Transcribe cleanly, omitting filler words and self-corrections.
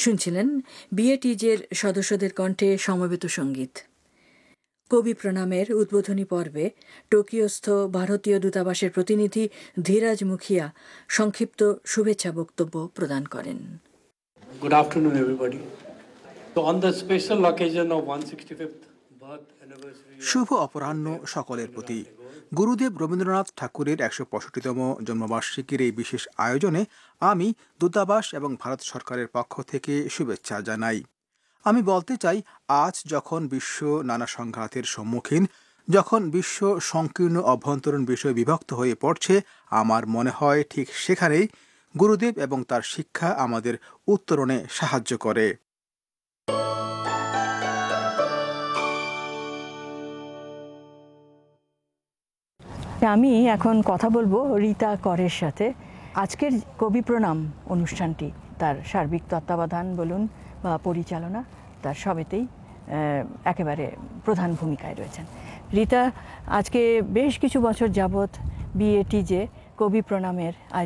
শুনছিলেন বিএটিজের সদস্যদের কণ্ঠে সমবেত সঙ্গীত। কবি প্রণামের উদ্বোধনী পর্বে টোকিওস্থ ভারতীয় দূতাবাসের প্রতিনিধি ধীরাজ মুখিয়া সংক্ষিপ্ত শুভেচ্ছা বক্তব্য প্রদান করেন। Good afternoon, everybody. So on the special occasion of 165th birth anniversary, শুভ অপরাহ্ন সকলের প্রতি। গুরুদেব রবীন্দ্রনাথ ঠাকুরের ১৬৫তম জন্মবার্ষিকীর এই বিশেষ আয়োজনে আমি দূতাবাস এবং ভারত সরকারের পক্ষ থেকে শুভেচ্ছা জানাই। আমি বলতে চাই, আজ যখন বিশ্ব নানা সংঘাতের সম্মুখীন, যখন বিশ্ব সংকীর্ণ অভ্যন্তরীণ বিষয়ে বিভক্ত হয়ে পড়ছে, আমার মনে হয় ঠিক সেখানেই গুরুদেব এবং তার শিক্ষা আমাদের উত্তরণে সাহায্য করে। আমি এখন কথা বলবো রীতা করের সাথে। আজকের কবি প্রণাম অনুষ্ঠানটি তার সার্বিক তত্ত্বাবধান বলুন বা পরিচালনা, তার সবেতেই একেবারে প্রধান ভূমিকায় রয়েছেন। রীতা, আজকে বেশ কিছু বছর যাবৎ বিএটিজে কবি প্রণামের